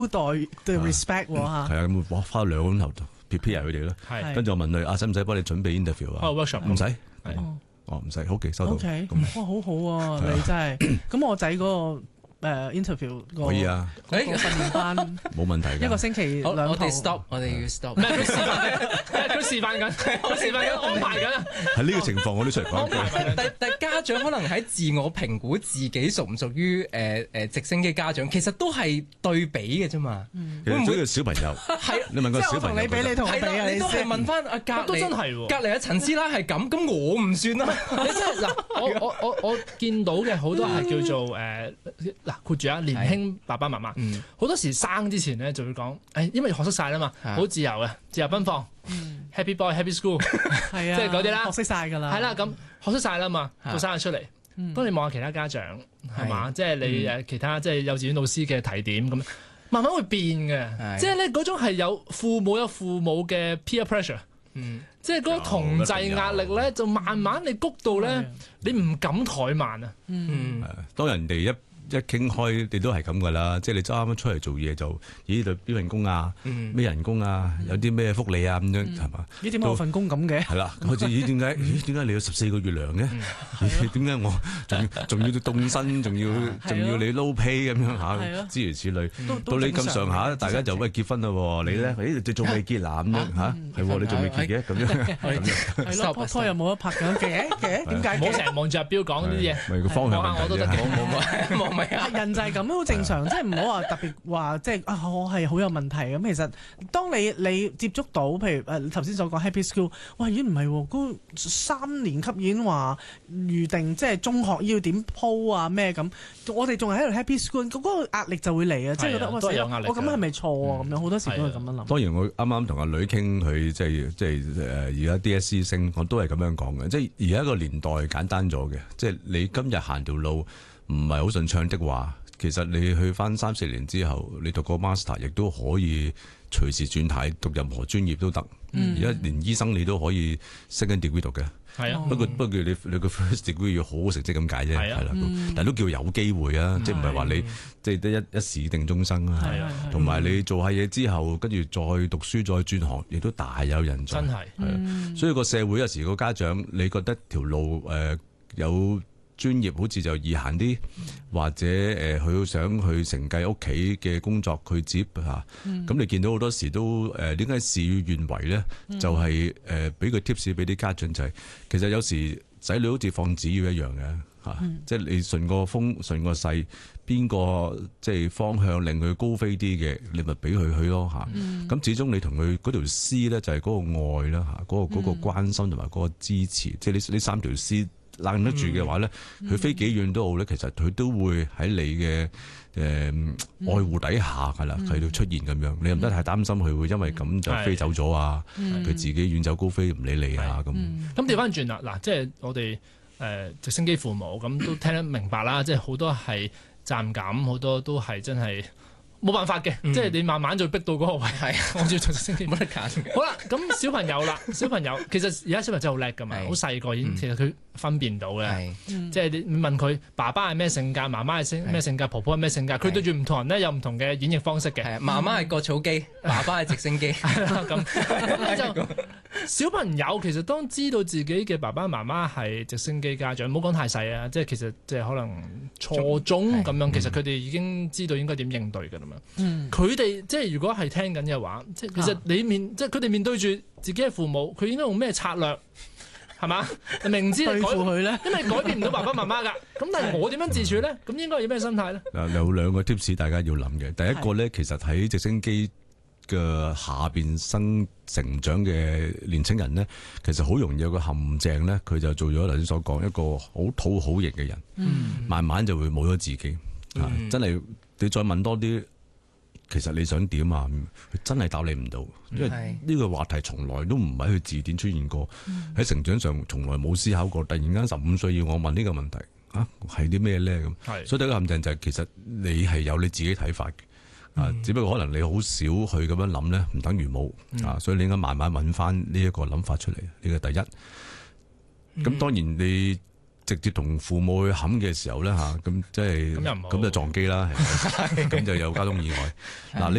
對 respect 喎嚇。 係啊，咁我花2個鐘頭 prepare 佢哋咯。 係跟住我問佢使唔使幫你準備 interview 啊？ workshop 唔使。 係唔使，好嘅，收到。 OK， 哇，好好啊，你真係。咁我仔嗰個interview 個可以啊， 嗰個訓練班冇問題嘅。 一個星期我 2堂。 哋 stop， 我哋要 stop。 咩？佢示範緊，安排緊啊！ 喺呢個情況我都出嚟講句。 但家長可能喺自我評估自己屬唔屬於直升機家長，其實都係對比嘅啫嘛。 其實主要小朋友係你問個小朋友， 即係我同你比，你同我比啊！ 你都係問翻阿都真係喎隔離阿陳師奶係咁我唔算啦。 你真係嗱，我見到嘅好多係叫做括住啊年輕爸爸媽媽，好多時生之前咧就會講，因為學識晒啦嘛，好自由嘅，自由奔放，Happy Boy Happy School， 係啊， 即係嗰啲啦， 學識晒㗎啦。 係啦，咁學識晒啦嘛，到生日出嚟，當你望下其他家長係嘛，即係你其他即係幼稚園老師嘅提點咁，慢慢會變嘅，即係咧嗰種係有父母嘅 peer pressure。即係嗰個同儕壓力咧，就慢慢你谷到咧，你唔敢怠慢啊。 當人哋一傾開，你都係咁噶啦。即係你啱啱出嚟做嘢就，咦？邊份工啊？咩人工啊？有啲咩福利啊？咁樣係嘛？ 咦？點解我份工咁嘅？ 係啦，好似點解你有14個月糧嘅？點解我仲要凍薪，仲要你撈 pay 咁樣嚇？諸如此類。到你咁上下，大家就喂結婚啦喎！你咧，你仲未結啊？咁樣嚇係喎，你仲未結嘅咁樣。 係咯，拍拖又冇得拍嘅，點解？ 唔好成日望住阿標講呢啲嘢， 咪個方向我都得嘅，冇人就係咁，好正常，即係唔好話特別話，即係我係好有問題咁。其實當你接觸到，譬如頭先所講 Happy School， 哇，已經唔係喎，嗰3年級已經話預定，即係中學要點鋪啊咩咁，我哋仲係喺度 Happy School， 嗰個壓力就會嚟啊，即係覺得都有壓力。 我咁係咪錯啊？咁樣好多時都係咁樣諗。 當然我啱啱同阿女傾，佢即係而家 DSE 升，我都係咁樣講嘅。即係而家個年代簡單咗嘅，即係你今日行條路唔係好順暢的話，其實你去翻3-4年之後，你讀個 master 亦都可以隨時轉態，讀任何專業都得。而家連醫生你都可以 second degree 讀嘅。 係啊， 不過你個 first degree 要好好成績咁解啫，係啦。但都叫有機會啊，即係唔係話你即係得一試定終生啊。同埋你做下嘢之後，跟住再讀書再轉行，亦都大有人在。 真係， 所以個社會有時個家長，你覺得條路有專業好似就易行啲，或者佢好想去承繼屋企嘅工作佢接嚇，咁你見到好多時都點解事與願違咧？就係俾個 tips 俾啲家長就係，其實有時仔女好似放紙鷂一樣嘅嚇，即係你順個風順個勢，邊個即係方向令佢高飛啲嘅，你咪俾佢去咯嚇。咁始終你同佢嗰條絲咧就係嗰個愛啦嚇，嗰個關心同埋嗰個支持，即係呢3條絲。攬得住嘅話咧，佢飛幾遠都好咧，其實佢都會喺你嘅愛護底下㗎啦，喺度出現咁樣。你又唔得太擔心佢會因為咁就飛走咗啊，佢自己遠走高飛唔理你啊咁。 咁調翻轉啦，嗱，即係我哋直升機父母咁都聽得明白啦，即係好多係責任感，好多都係真係。冇辦法嘅，即係你慢慢就逼到嗰個位，我要做直升機冇得揀。好啦，咁小朋友啦，小朋友其實而家小朋友真係好叻噶嘛，好細個已經，其實佢分辨到嘅，即係你問佢爸爸係咩性格，媽媽係咩性格，婆婆係咩性格，佢對住唔同人咧有唔同嘅演繹方式嘅。 媽媽係割草機，爸爸係直升機， 咁就小朋友其實當知道自己嘅爸爸媽媽係直升機家長，唔好講太細啊，即係其實即係可能初中咁樣，其實佢哋已經知道應該點應對㗎啦。佢哋即係如果係聽緊嘅話，即係其實即係佢哋面對住自己嘅父母，佢應該用咩策略係嘛？明知對付佢咧，因為改變唔到爸爸媽媽㗎。咁但係我點樣自處咧？咁應該有咩心態咧？ 有2個 tips 大家要諗嘅。第一個咧，其實喺直升機嘅下邊成長嘅年青人咧，其實好容易有個陷阱咧，佢就做咗頭先所講一個好討好型嘅人，慢慢就會冇咗自己。真係你再問多啲。其實你想點啊？佢真係答你唔到，因為呢個話題從來都唔喺佢字典出現過，喺成長上從來冇思考過。突然間15歲要我問呢個問題啊，係啲咩咧咁？所以第一個陷阱就係其實你係有你自己睇法嘅，只不過可能你好少去咁樣諗咧，唔等於冇啊。所以你應該慢慢揾翻呢一個諗法出嚟，呢個第一。咁當然你直接同父母去冚嘅時候咧嚇，咁即係咁又唔好咁就撞機啦，係咪咁就有交通意外。嗱，你